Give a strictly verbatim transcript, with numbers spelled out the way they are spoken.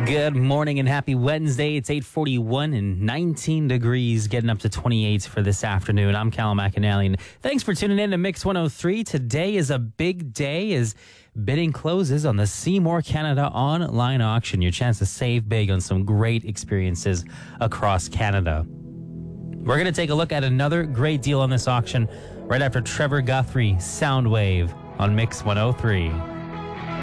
Good morning and happy Wednesday. It's eight forty-one and nineteen degrees, getting up to twenty-eight for this afternoon. I'm Callum McAnally, and thanks for tuning in to Mix one oh three. Today is a big day as bidding closes on the Seymour Canada online auction. Your chance to save big on some great experiences across Canada. We're going to take a look at another great deal on this auction right after Trevor Guthrie, Soundwave on Mix one oh three.